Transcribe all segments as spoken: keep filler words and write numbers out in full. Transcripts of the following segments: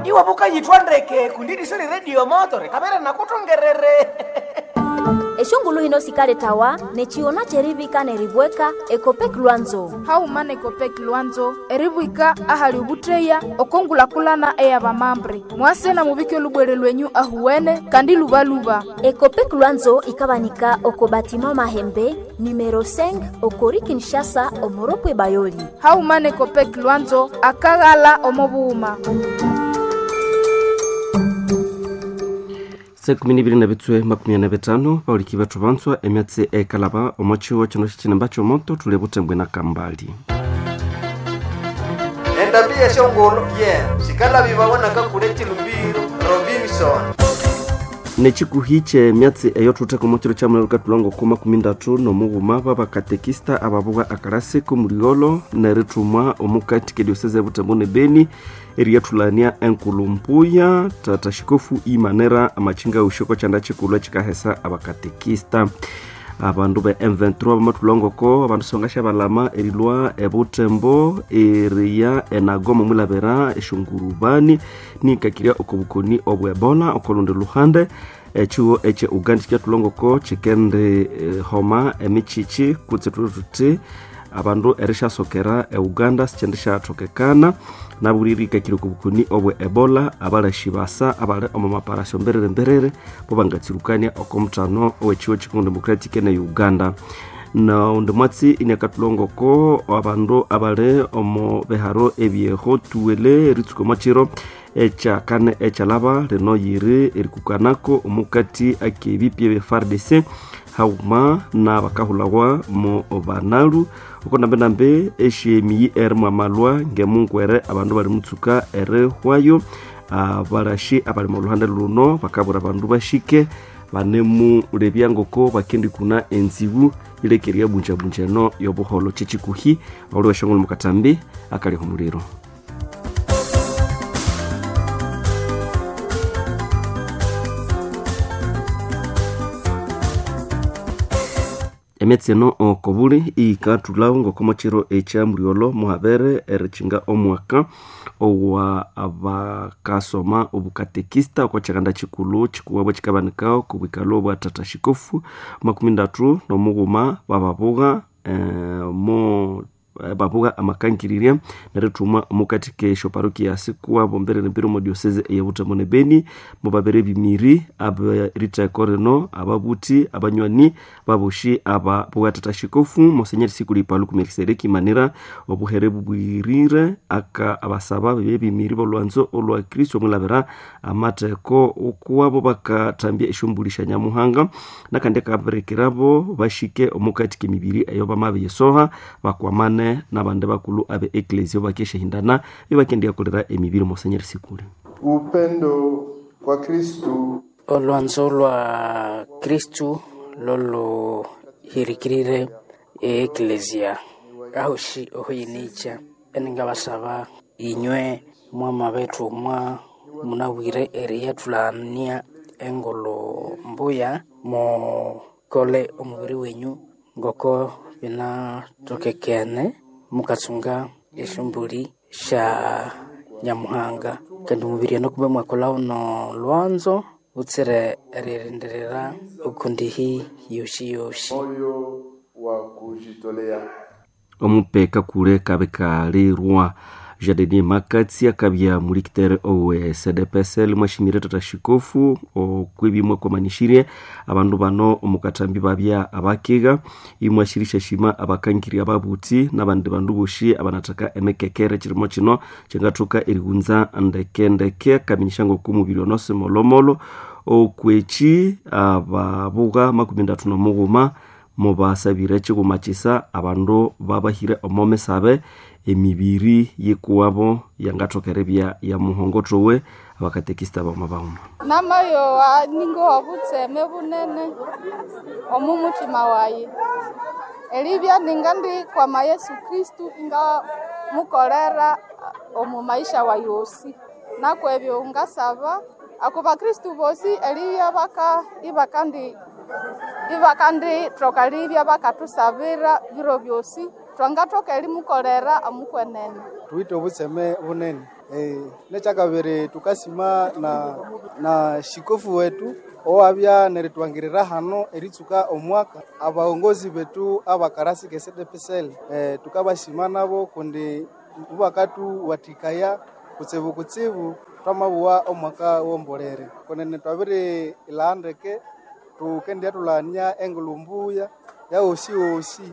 iwe buka yitwandeke kundidi siri radio motore kabera nakutongerere. Eshongulu hino sikale tawa nechiona cherivika neribweka Ekopek Lwanzo. Haumane Ekopek Lwanzo eribwika ahali ubutreya okongula kulana eya bamambre. Mwase na mubike lubwere lwenyu ahuwene kandi luba luba. Ekopek Lwanzo ikabanika okobatima mahembe numero cinq okori Kinshasa omoropwe bayoli. Haumane Ekopek Lwanzo akagala omobuuma. sekumi n'ibiri na bitwe makumi ane betano pauliki betu banswa emyatsi ekalaba omochiwo chino chichine moto tule butembwe na kambali. Endabia shongolo yeah sikala bibabona kakule chilumbiro Robinson. Nechikuhiche myatsi eyotute kumochiro cha mweruka tulongo kuma kumindatu no muguma baba katekista ababuga akarase ko muriolo na retumwa omukati ke diocese butembone Beni eria tulania enkulumpuya tatashikofu imanera amachinga ushoko chanda chikulu chikahesa abakatekista abandu ba M vingt-trois bamatulongo ko abandu songasha balama erilwa ebutembo eria enagoma mulabera eshungurubani ni kakiria okobukoni obwebola okolonde luhande echuo eche Uganda kya tulongo ko chikende eh, homa emichichi kutsetututi abandu erisha sokera e Uganda sichendesha tokekana na buriri kakiro kubukuni obwe ebola abala shibasa abale omomaparasyo mberere mberere bobangatsirukania okomtano owechiwo chikungu democratic na Uganda na undumwatsi inyakatulongo ko abandu abale omo beharo ebyeho tuwele ritsuko machiro echa kane echa laba reno yiri erikukanako omukati akebipye be F A R D C hauma na bakahulawa mo obanalu ukona benambe eshemi ermwa malwa ngemunkwere abandu bali mutsuka ere hwayo abarashi abali mu ruhande luno bakabura abandu bashike banemu lebyango ko bakendi kuna enzibu ilekeria bunja bunja no yobuholo chichikuhi abo bashongolo mukatambi akali humuliro. Emetseno okobuli ikatulawo ngokomochiro echa muriolo muhabere erichinga omwaka owa abakasoma obukatekista okochaganda chikulu chikuwabo chikabanikao kubikalo bwa tatashikofu makumi ndatu no muguma bababuga eh, mo babuga amakankiriria naretuma omukati ke shoparuki ya sikuwa bombere nempiro mo diocese ya Butembo Beni mo babere bimiri aba rita koreno ababuti abanywani babushi aba buga tatashikofu Monseigneur Sikuli Paluku Melkisedeki manira obuherebu bwirire aka abasaba bebe bimiri bolwanzo olwa Kristo mulabera amateko okuwabo bakatambia ishumbulisha nyamuhanga nakandeka barekirabo bashike omukati ke mibiri ayoba mabe yesoha bakwamane na bande bakulu abe eklezio bakesha hindana bibakendia kulira emibiri Monseigneur Sikuli. Upendo kwa Kristo olwanzo lwa Kristo lolo hirikirire eklezia ahushi ohinicha eninga basaba inywe mwama betu mwa munawire eria tulania engolo mbuya mo kole omubiri wenyu ngoko bina tokekene mukatsunga eshumbuli sha nyamuhanga kandi mubiri no kuba mwakola no lwanzo utsere erenderera ukundihi yoshi yoshi moyo wa kujitolea omupeka kule kabekalirwa jadeni makatsi akabya mulikitere owe C D P S L mwashimire tatashikofu okwebimwe kwa manishirie abandu bano omukatambi babya abakiga imwashirisha shima abakankiri ababuti nabandi bandu boshi abanataka emekekere kirimo kino cyangatuka erigunza ndekendeke kaminishango kumubiri onose molomolo okwechi ababuga makumi ndatu na muguma mubasabire kigumachisa abandu babahire omomesabe emibiri yekuwabo yangatokerebya ya muhongotowe abakatekista bamabawuma Namayo ningo wabutseme bunene omumutima wayi elibya ningandi kwa ma Yesu Kristu inga mukolera omu maisha wa yosi nakwebyo ngasaba akuba Kristu bosi elibya baka ibakandi ibakandi trokalibya bakatusabira biro byosi twangatoka elimukolera amukwenene tuite obuseme bunene eh nechakabere tukasima na na shikofu wetu owabya neritwangirira hano eritsuka omwaka abaongozi betu abakarasi ke C D P S L eh tukabashima nabo kundi ubakatu watikaya kutsebu kutsebu twamabuwa omwaka wombolere konene twabire ilandeke tukende tulania engulumbuya ya osi osi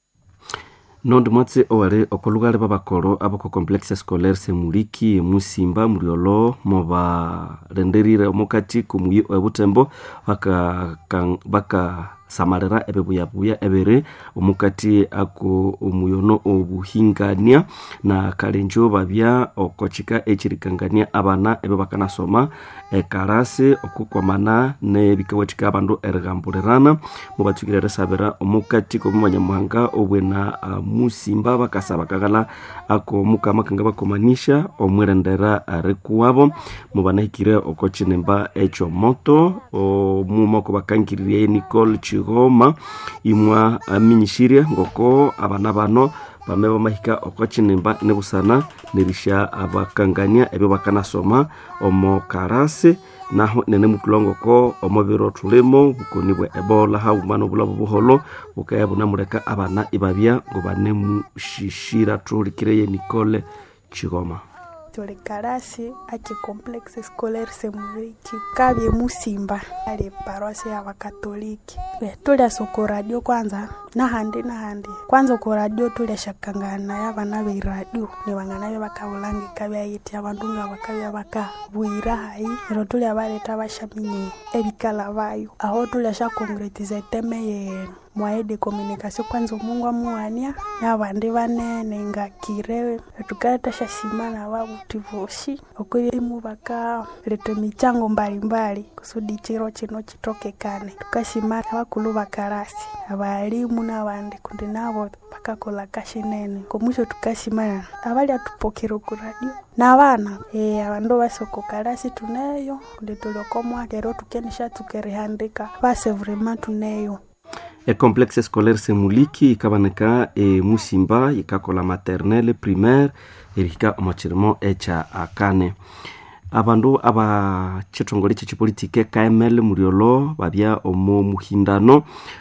nondi mwatse owale okolugale babakolo abako complexe scolaire Semuliki Musimba Muriolo moba renderire omukati kumuyi ebutembo baka baka samarera ebebuyabuya ebere omukati ako omuyono obuhingania na kalenjo babya okochika echirikangania abana ebe bakanasoma ekarase okukwamana ne bikawetika abandu ergambulerana mubatukirere sabera omukati ko mumanyamwanga obwena uh, Musimba bakasaba kagala ako mukama kanga bakomanisha omwerendera arekuwabo mubanahikire okochinemba echo moto omumako bakangiriye Nicole Chigoma imwa aminyishiria ngoko abana bano bameba mahika okochinemba nebusana nerisha abakangania ebe bakanasoma omo karase naho nene mutulongo ko omobiro tulemo bukonibwe Ebola haumano bulabo buholo bukayabuna mureka abana ibabya ngo banemu shishira tulikireye Nicole Chigoma tole karasi ake complexe scolaire Semuliki kabye Musimba ale paroisse ya Wakatoliki tole soko radio kwanza na hande na hande kwanza ko radio tole shakangana ya bana be radio ne bangana be bakabulangi kabya yiti abantu nga bakabya baka buira hai ero tole abaleta bashaminye ebikala bayo aho tole sha concretize teme ye moyen de communication kwanza mungu amuania n'abandi banene ngakire tukata shasimana babutivoshi okuri mubaka leta michango mbalimbali kusudi chiro chino chitokekane tukashimana bakulu bakarasi abalimu n'abandi kundi nabo bakakola kashinene komusho tukashimana abali atupokero ku radio n'abana eh abando basoko karasi tuneyo kundi tulokomwa kero tukenisha tukerehandika base vraiment tuneyo e complexe scolaire Semuliki ikabaneka e Musimba ikakola maternelle primaire erika omachirimo echa akane abandu aba chitongole chipolitike K M L Muriolo babya omo muhindano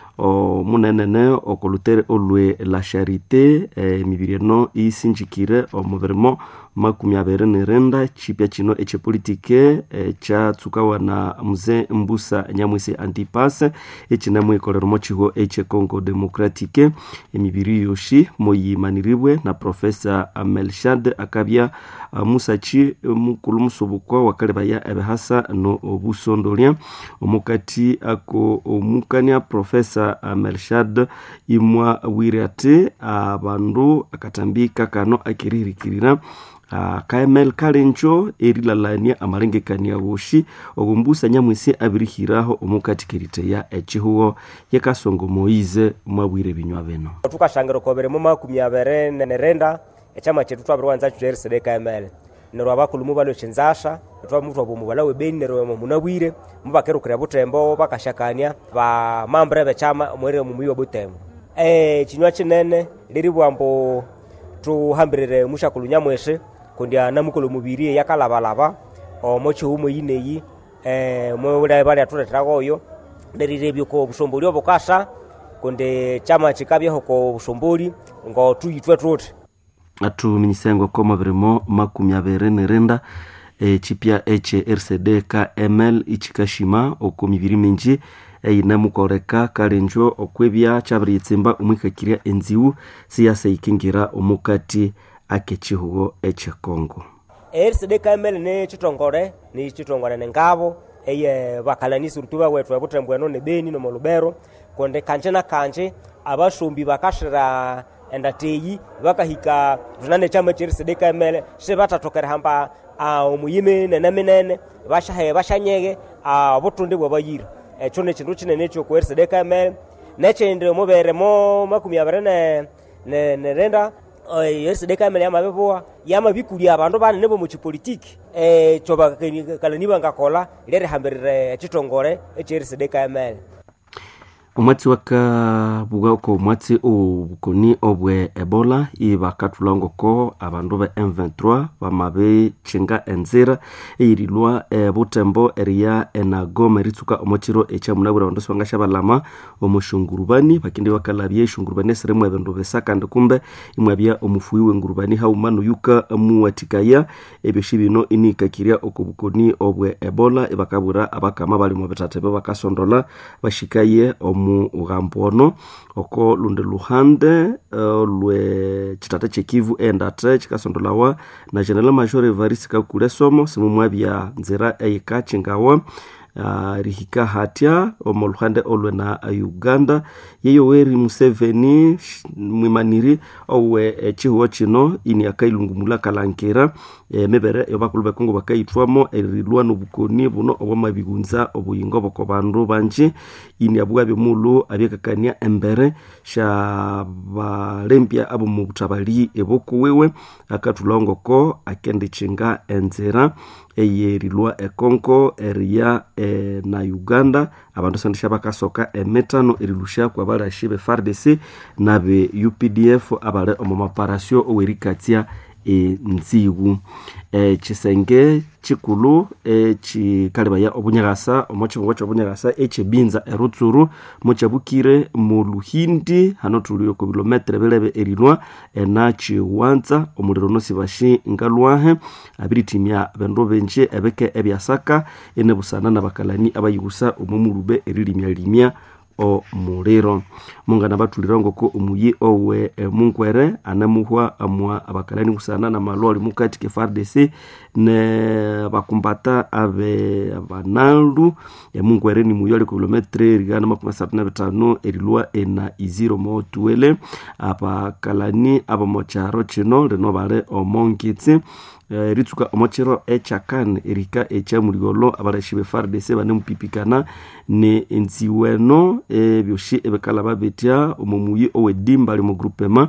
o munenene okolutere olwe la charité e mibireno isinjikire omuverimo makumi abere nerenda chipya chino eche politike e, cha tsukawa na mzee Mbusa Nyamwisi Antipas eche namwe koleromo chiho eche Congo Democratique emibiri yoshi moyimaniribwe na professor Melchad akabya uh, Musachi mukulu musobukwa wakale baya ebehasa no obusondolia omukati ako omukania professor Melchad imwa wirate abandu akatambika kano akiririkirira Uh, K M L Kalenjo erilalania amarengekania woshi ogumbusa Nyamwisi abirihiraho omukati kiriteya echihuo yakasongo Moize mwabwire binywa beno tukashangiro kobere mu makumi abere nerenda echama chetu twabirwanza R C D K M L nero abakulu balo chinzasha twa mutu abumubala we beni nero munabwire mubakero kure butembo bakashakania ba mambre be chama mwere mumuyo butembo eh chinywa chinene liri bwambo tuhambirire mushakulu Nyamwisi kundia namukolo mubiri yakalabalaba omochi humo yineyi eh mwura bali atuletera goyo nderirebyo ko busomboli obukasha kunde chama chikabyeho ko busomboli ngo tuyitwe tuti atu minisengo koma vremo makumi abere nerenda e chipya H R C D K M L ichikashima okomibiri minji eina mukoreka Kalenjo okwebya chabritsimba umwikakiria enziu siyasa ikingira omukati akechihugo eche Kongo R C D K M L ne chitongore ni chitongore nengabo eye bakalanisi rutuba wetu abutembweno ne Beni no Molubero konde kanje na kanje abashumbi bakashira endateyi bakahika tunane chama cha R C D K M L se batatokera hamba omuyime nene menene bashahe bashanyege abutunde bwabayira echo ne chindu chinene cyo ku R C D K M L nechende moberemo makumi abere ne ne renda R C D K M L yamabeboa yamabikuli abantu bane nebo mu chipolitiki eh choba kalaniba ngakola lere hamberere chitongore R C D K M L omwatsi wakabuga ko omwatsi obukoni obwe Ebola ibakatulangoko abandu be M twenty-three bamabe chinga enzira eyirilwa e, butembo eria enagoma eritsuka omwachiro echamunabura bandu swanga shabalama omushungurubani bakindi bakalabye shungurubani seremwe abandu besaka ndikumbe imwabya omufuyi wengurubani haumano yuka muwatikaya ebyo shibino inikakiria okubukoni obwe Ebola ibakabura abakama bali mu bitatebe bakasondola bashikaye omu ugambono oko lunde luhande uh, lwe chitata chekivu endate chikasondolawa na General Major Evariste Kakule Somo simu mwabya nzira eyika chingawa uh, rihika hatya omoluhande olwe na Uganda Yoweri Museveni mwimaniri owe e, chihuo chino ini akailungumula kalankera e, mebere yobakulu bekongo bakayitwamo erilwa nobukoni buno obwamabigunza obuyingo boko bandu banji ini abugabye mulu abyekakania embere sha balempya abo mu butabali ebokuwewe akatulongoko akende chinga enzera eyerilwa ekonko eria e, na Uganda abantu sandisha bakasoka emetano erilusha kwa barashibe F A R D C nabe U P D F abale omumaparasyo owerikatia e nzigu e chisenge chikulu e chikaleba ya obunyagasa omocho ngocho obunyagasa echebinza erutsuru mochabukire mu luhindi hano tuliyo ku kilometre belebe erilwa enachi wanza omuliro nosibashi ngalwahe abiritimya bendo benje ebeke ebyasaka ene busana nabakalani abayigusa omumurube erilimya limya o muliro mungana batulirongo ko umuyi owe e, munkwere anamuhwa amwa abakalani kusana na maloli mukati ke F A R D C ne bakumbata abe abanandu ya munkwere ni muyole kilometre rigana makumi asatu na bitano erilwa ena iziro motuele abakalani abamocharo chino reno bale omonkitsi Uh, ritsuka omochero echakan erika echa muligolo abarashibe F A R D C bane mupipikana ne enziweno e byoshi ebekala babetia omumuyi owedimba li mu groupement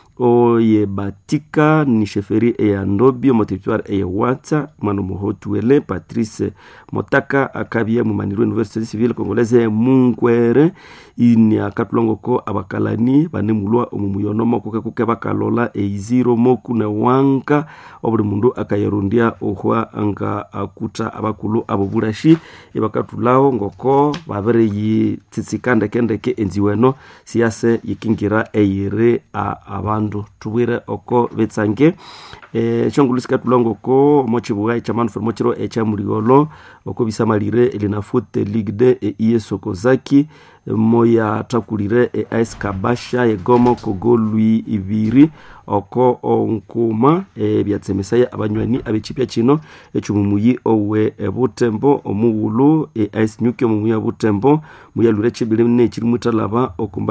oye batika ni sheferi e andobi mo territoire e watsa mano mohotuele Patrice Motaka akabia mu maniro Université Civile Congolaise munkwere ini akatulongoko abakalani bane mulwa omumuyono mokuke kuke bakalola e iziro moku ne wanka obuli mundu akayerundia ohwa anga akuta abakulu aboburashi ebakatulawo ngoko babere yi tsitsikande kendeke enziweno siase yikingira eyire a abandu tubwire oko betsange e chongulisika tulongo ko mochibuga chamanu for mochiro e chamuligolo oko bisamalire elina foot league de e Iyesokozaki moya takulire e Ice Kabasha e Gomo kogolwi ibiri oko onkuma e byatsemesaya abanywani abechipya chino echumumuyi owe e Butembo omuwulu e Ice Nyuke mumuya Butembo muyalure chibile ne chiri mutalaba okumba